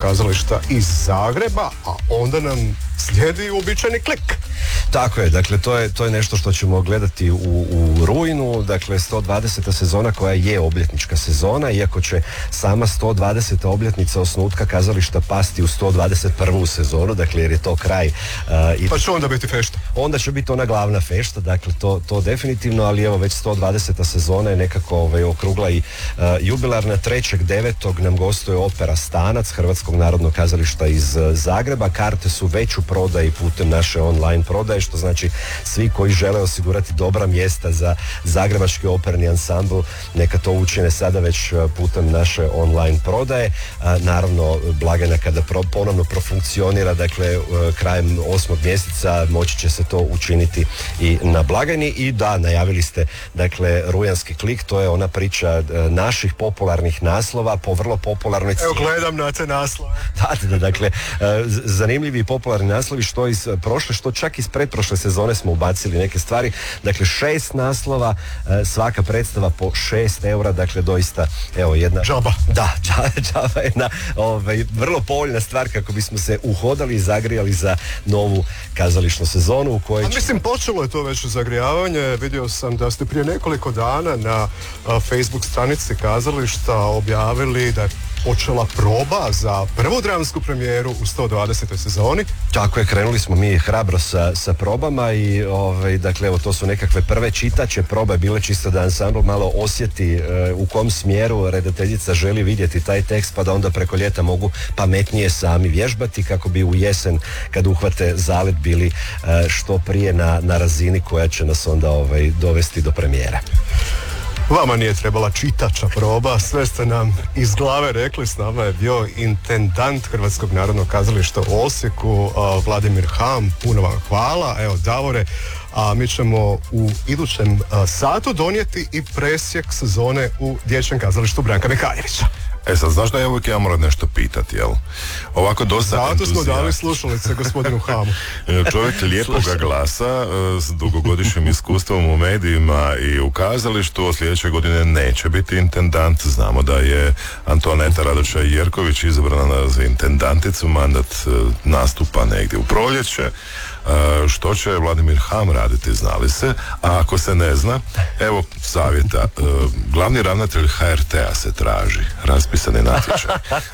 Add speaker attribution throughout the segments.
Speaker 1: kazališta iz Zagreba, a onda nam slijedi uobičajeni klik.
Speaker 2: Tako je, dakle to je nešto što ćemo gledati u rujnu, dakle 120. sezona koja je obljetnička sezona, iako će sama 120. obljetnica osnutka kazališta pasti u 121. sezonu, dakle jer je to kraj.
Speaker 1: Pa će onda biti fešta?
Speaker 2: Onda će biti ona glavna fešta, dakle to definitivno, ali evo već 120. sezona je nekako okrugla i jubilarna. 3.9. nam gostuje opera Stanac Hrvatskog narodnog kazališta iz Zagreba. Karte su već u prodaji putem naše online prodaje, što znači svi koji žele osigurati dobra mjesta za zagrebački operni ansambl neka to učine sada već putem naše online prodaje. Naravno blagajna kada ponovno profunkcionira, dakle krajem 8. mjeseca moći će se to učiniti i na blagajni. I da, najavili ste dakle rujanski klik, to je ona priča naših popularnih naslova po vrlo popularnoj cijeni.
Speaker 1: Evo gledam na te naslove.
Speaker 2: Da, dakle zanimljivi i popularni naslovi što iz prošle, što čak iz pretprošle sezone smo ubacili neke stvari. Dakle 6 naslova, svaka predstava po 6 eura, dakle doista evo jedna...
Speaker 1: Džaba.
Speaker 2: Da, džaba je jedna vrlo povoljna stvar kako bismo se uhodali i zagrijali za novu kazališnu sezonu u kojoj...
Speaker 1: Mislim, počelo je to već zagrijavanje. Vidio sam da ste prije nekoliko dana na Facebook stranici kazališta objavili da je počela proba za prvu dramsku premijeru u 120. sezoni.
Speaker 2: Tako je, krenuli smo mi hrabro sa probama i dakle evo to su nekakve prve čitače probe bile čisto da ansambl malo osjeti u kom smjeru redateljica želi vidjeti taj tekst, pa da onda preko ljeta mogu pametnije sami vježbati kako bi u jesen kad uhvate zalet bili što prije na razini koja će nas onda dovesti do premijere.
Speaker 1: Vama nije trebala čitača proba, sve ste nam iz glave rekli. S nama je bio intendant Hrvatskog narodnog kazališta u Osijeku, Vladimir Ham. Puno vam hvala. Evo, Davore, a mi ćemo u idućem satu donijeti i presjek sezone u Dječjem kazalištu Branka Mihaljevića.
Speaker 3: Sad, znaš da ja uvijek moram nešto pitati, jel? Ovako dosta
Speaker 1: zato smo dali slušalice gospodinu Hamu.
Speaker 3: Čovjek lijepoga glasa, s dugogodišnjim iskustvom u medijima i u kazalištu, od sljedeće godine neće biti intendant. Znamo da je Antoaneta Radoša-Jerković izabrana za intendanticu, mandat nastupa negdje u proljeće. Što će Vladimir Ham raditi, znali se, a ako se ne zna, evo savjeta. Glavni ravnatelj HRT-a se traži, raspisani natječaj.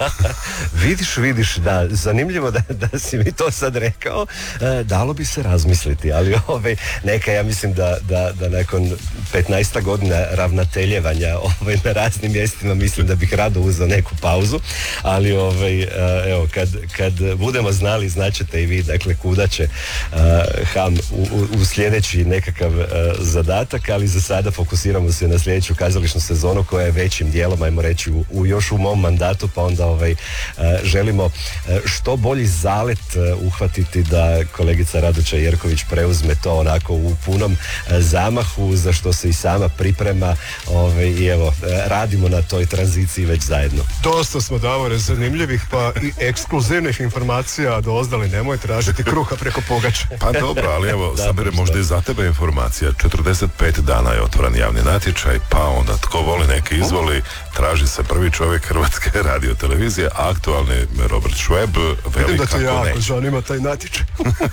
Speaker 2: Vidiš, da, zanimljivo da si mi to sad rekao, dalo bi se razmisliti, ali neka, ja mislim da nakon 15 godina ravnateljevanja na raznim mjestima mislim da bih rado uzeo neku pauzu, ali evo, kad budemo znali, znaćete i vi, dakle, kuda će Ham u sljedeći nekakav zadatak, ali za sada fokusiramo se na sljedeću kazališnu sezonu koja je većim dijelom, ajmo reći, još u mom mandatu, pa onda želimo što bolji zalet uhvatiti da kolegica Radoša Jerković preuzme to onako u punom zamahu, za što se i sama priprema i evo, radimo na toj tranziciji već zajedno.
Speaker 1: Dosta smo, Davore, zanimljivih pa i ekskluzivnih informacija doznali, nemoj tražiti kruha preko pogača.
Speaker 3: Pa dobro, ali evo, Sabire, možda i za tebe informacija. 45 dana je otvoren javni natječaj, pa onda tko voli neki izvoli, traži se prvi čovjek Hrvatske radiotelevizije, aktualni Robert Šveb, veli kako neće.
Speaker 1: Jako zanima taj natječaj.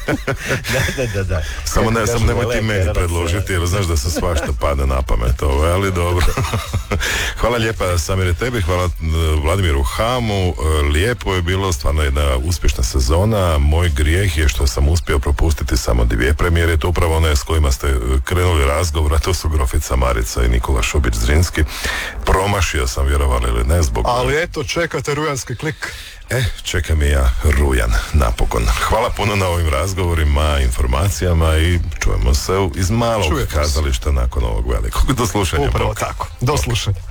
Speaker 2: Da.
Speaker 3: Samo nemoj ti meni predložiti, jer znaš da se svašta pada na pamet, ali dobro. Hvala lijepa, Samire, tebi, hvala Vladimiru Hamu, lijepo je bilo, stvarno jedna uspješna sezona. Moj grijeh je što sam uspio propustiti samo 2 premijere, to upravo one s kojima ste krenuli razgovor, a to su Grofica Marica i Nikola Šubić-Zrinski. Promašio sam, vjerovali ili ne, zbog...
Speaker 1: Ali eto, čekate rujanski klik.
Speaker 3: Čekam i ja rujan, napokon. Hvala puno na ovim razgovorima, informacijama i čujemo se iz malog kazališta nakon ovog velikog. Do slušanja.
Speaker 1: Upravo tako. Do slušanja.